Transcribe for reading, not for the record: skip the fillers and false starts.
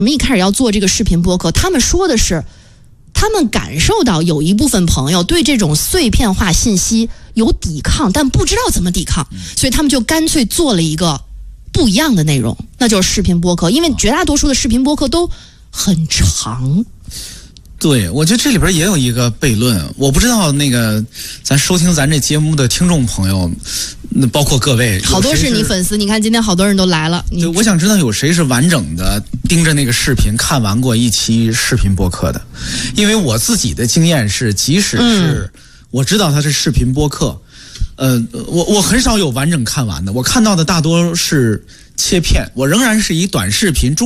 我们一开始要做这个视频播客，他们说的是，他们感受到有一部分朋友对这种碎片化信息有抵抗，但不知道怎么抵抗，所以他们就干脆做了一个不一样的内容，那就是视频播客。因为绝大多数的视频播客都很长。 对，我觉得这里边也有一个悖论，我不知道那个咱收听咱这节目的听众朋友，包括各位， 好多是你粉丝，你看今天好多人都来了。 对，我想知道有谁是完整的盯着那个视频看完过一期视频播客的，因为我自己的经验是，即使是我知道它是视频播客，我很少有完整看完的，我看到的大多是切片，我仍然是以短视频中